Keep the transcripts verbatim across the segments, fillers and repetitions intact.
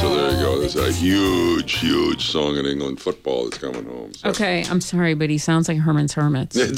So there you go. There's a huge, huge song in England football that's coming home. So. Okay, I'm sorry, but he sounds like Herman's Hermits. uh,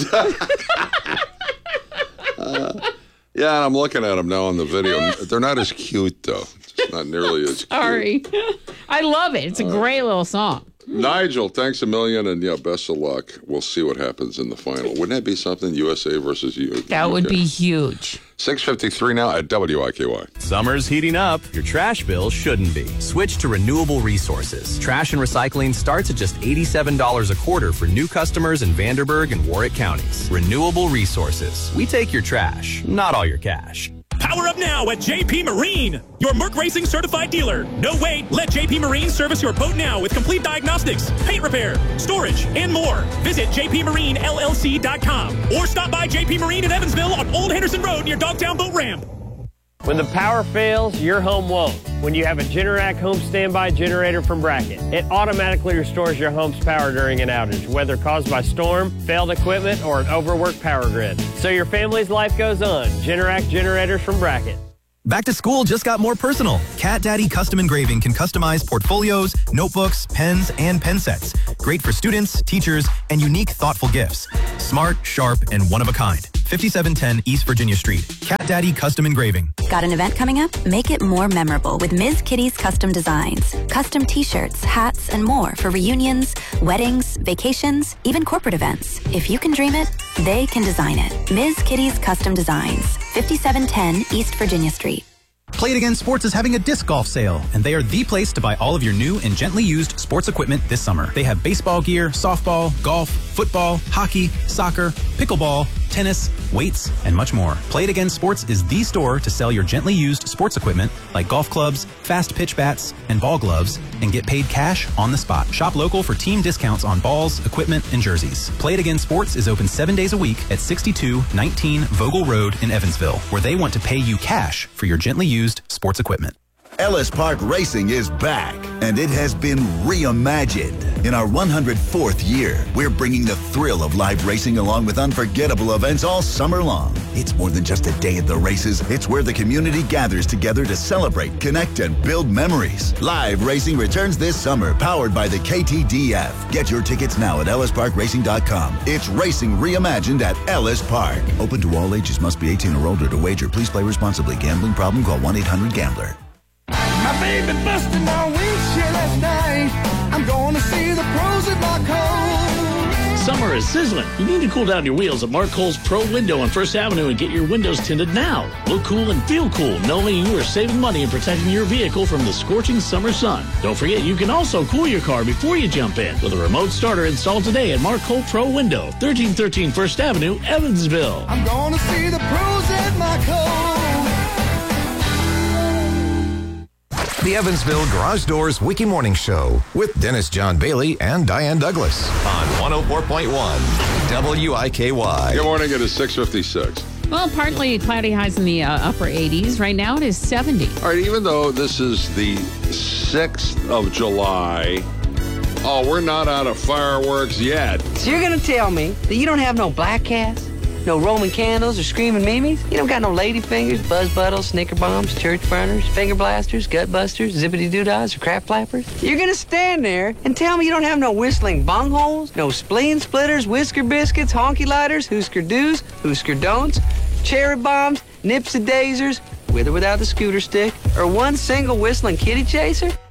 yeah, and I'm looking at them now on the video. They're not as cute, though. Just not nearly as cute. Sorry. I love it. It's a great little song. Nigel, thanks a million, and yeah, best of luck. We'll see what happens in the final. Wouldn't that be something? U S A versus U K? That would be huge. six fifty-three now at W I K Y. Summer's heating up. Your trash bill shouldn't be. Switch to renewable resources. Trash and recycling starts at just eighty-seven dollars a quarter for new customers in Vanderburgh and Warwick counties. Renewable resources. We take your trash, not all your cash. Power up now at J P Marine, your Merc Racing certified dealer. No wait, let J P Marine service your boat now with complete diagnostics, paint repair, storage, and more. Visit j p marine l l c dot com or stop by J P Marine in Evansville on Old Henderson Road near Dogtown Boat Ramp. When the power fails, your home won't. When you have a Generac home standby generator from Bracket, it automatically restores your home's power during an outage, whether caused by storm, failed equipment, or an overworked power grid. So your family's life goes on. Generac generators from Bracket. Back to school just got more personal. Cat Daddy Custom Engraving can customize portfolios, notebooks, pens, and pen sets. Great for students, teachers, and unique, thoughtful gifts. Smart, sharp, and one of a kind. fifty-seven ten East Virginia Street. Cat Daddy Custom Engraving. Got an event coming up? Make it more memorable with Miz Kitty's Custom Designs. Custom t-shirts, hats, and more for reunions, weddings, vacations, even corporate events. If you can dream it, they can design it. Miz Kitty's Custom Designs. fifty-seven ten East Virginia Street. Play It Again Sports is having a disc golf sale, and they are the place to buy all of your new and gently used sports equipment this summer. They have baseball gear, softball, golf, football, hockey, soccer, pickleball, tennis, weights, and much more. Play It Again Sports is the store to sell your gently used sports equipment like golf clubs, fast pitch bats, and ball gloves, and get paid cash on the spot. Shop local for team discounts on balls, equipment, and jerseys. Play It Again Sports is open seven days a week at sixty-two nineteen Vogel Road in Evansville, where they want to pay you cash for your gently used sports equipment. Ellis Park Racing is back, and it has been reimagined. In our one hundred fourth year, we're bringing the thrill of live racing along with unforgettable events all summer long. It's more than just a day at the races. It's where the community gathers together to celebrate, connect, and build memories. Live racing returns this summer, powered by the K T D F. Get your tickets now at ellis park racing dot com. It's racing reimagined at Ellis Park. Open to all ages. Must be eighteen or older to wager. Please play responsibly. Gambling problem? Call one eight hundred gambler. My baby busted my windshield last night. I'm going to see the pros at Mark Cole. Summer is sizzling. You need to cool down your wheels at Mark Cole's Pro Window on First Avenue and get your windows tinted now. Look cool and feel cool, knowing you are saving money and protecting your vehicle from the scorching summer sun. Don't forget, you can also cool your car before you jump in with a remote starter installed today at Mark Cole Pro Window, thirteen thirteen First Avenue, Evansville. I'm going to see the pros at Mark Cole. The Evansville Garage Doors Wiki Morning Show with Dennis John Bailey and Diane Douglas on one oh four point one W I K Y. Good morning. It is six fifty-six. Well, partly cloudy, highs in the uh, upper eighties. Right now it is seventy. All right, even though this is the sixth of July, oh, we're not out of fireworks yet. So you're going to tell me that you don't have no black cats? No Roman candles or screaming Mimis? You don't got no lady fingers, buzz buttles, snicker bombs, church burners, finger blasters, gut busters, zippity doo-dahs, or crap flappers? You're gonna stand there and tell me you don't have no whistling bungholes, no spleen splitters, whisker biscuits, honky lighters, Husker do's, Husker don'ts, cherry bombs, nipsy daisers, with or without the scooter stick, or one single whistling kitty chaser?